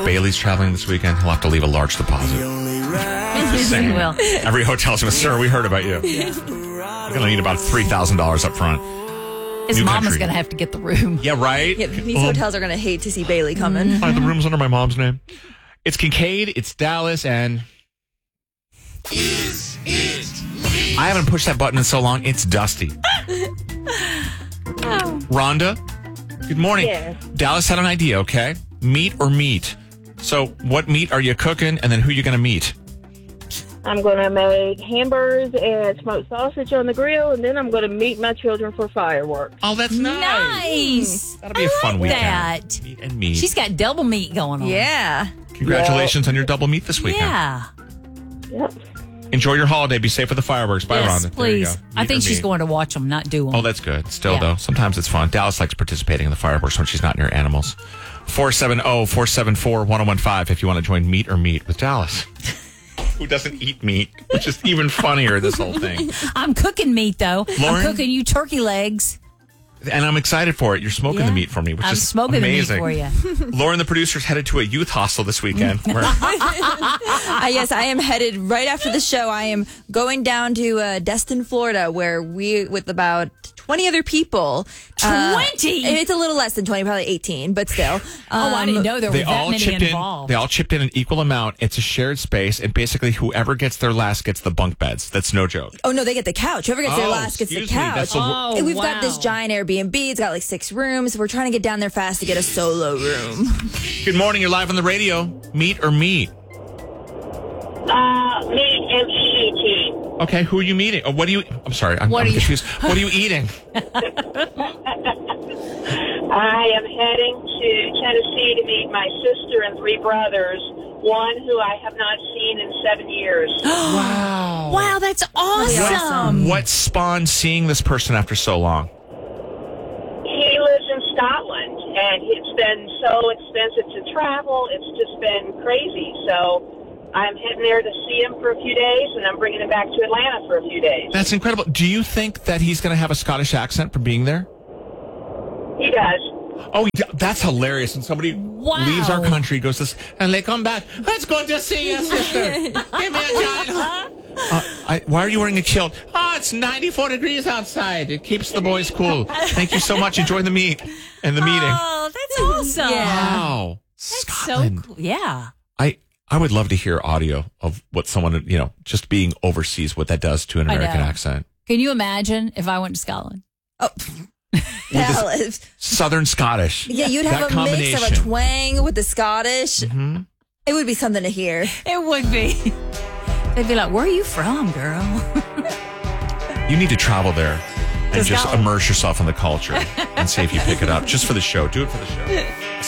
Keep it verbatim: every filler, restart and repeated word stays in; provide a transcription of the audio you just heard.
Bailey's traveling this weekend, he'll have to leave a large deposit. Just saying. Will. Every hotel's going to, sir, we heard about you. You're going to need about three thousand dollars up front. His New mama's country. going to have to get the room. Yeah, right? Yeah, these Oh, hotels are going to hate to see Bailey coming. hi, the room's under my mom's name. It's Kincaid, it's Dallas, and... Is it me? I haven't pushed that button in so long, it's Dusty. Oh. Rhonda, good morning. Yes. Dallas had an idea, okay? Meat or meat? So what meat are you cooking, and then who are you going to meet? I'm going to make hamburgers and smoked sausage on the grill, and then I'm going to meet my children for fireworks. Oh, that's nice. Nice. That'll be a I fun like weekend. that. Meat and meat. She's got double meat going on. Yeah. Congratulations on your double meat this weekend. Yeah. Yep. Enjoy your holiday. Be safe with the fireworks. Bye, Yes, Rhonda. There you please. go. I Meat think or she's meat. going to watch them, not do them. Oh, that's good. Still, Yeah. though, sometimes it's fun. Dallas likes participating in the fireworks when she's not near animals. four seven zero, four seven four, one zero one five if you want to join Meat or Meat with Dallas. Who doesn't eat meat, which is even funnier, this whole thing. I'm cooking meat, though. Lauren? I'm cooking you turkey legs. And I'm excited for it. You're smoking Yeah. the meat for me, which I'm is smoking amazing. the meat for you. Lauren, the producer's headed to a youth hostel this weekend. Where- Uh, yes, I am headed right after the show. I am going down to uh, Destin, Florida, where we, with about twenty other people. uh, twenty? It's a little less than twenty, probably eighteen, but still. Um, Oh, I didn't know there were they that all many chipped involved. in. They all chipped in an equal amount. It's a shared space, and basically, whoever gets there last gets the bunk beds. That's no joke. Oh, no, they get the couch. Whoever gets there Oh, last gets the excuse me, couch. that's a- Oh, And we've wow. got this giant Airbnb. It's got like six rooms. We're trying to get down there fast to get a solo room. Good morning. You're live on the radio. Meat or meat? Uh, meat and E T. Okay, who are you meeting? Oh, what are you? I'm sorry, I'm, What I'm are you- confused. What are you eating? I am heading to Tennessee to meet my sister and three brothers, one who I have not seen in seven years. Wow. Wow, that's awesome. What spawned seeing this person after so long? He lives in Scotland, and it's been so expensive to travel. It's just been crazy. So I'm heading there to see him for a few days, and I'm bringing him back to Atlanta for a few days. That's incredible. Do you think that he's going to have a Scottish accent from being there? He does. Oh, he, that's hilarious. And somebody Wow. leaves our country, goes this, and they come back. Let's go to see your sister. Give me a giant. Uh, I, why are you wearing a kilt? Oh, it's ninety-four degrees outside. It keeps the boys cool. Thank you so much. Enjoy the meet and the meeting. Oh, that's awesome. Yeah. Wow. That's Scotland. so cool. Yeah. I, I would love to hear audio of what someone, you know, just being overseas, what that does to an I American know. accent. Can you imagine if I went to Scotland? Oh, Dallas. Southern Scottish. Yeah, you'd That have a mix of a combination. twang with the Scottish. Mhm. It would be something to hear. It would be. They'd be like, where are you from, girl? You need to travel there and To just Scotland. immerse yourself in the culture and see if you pick it up just for the show. Do it for the show.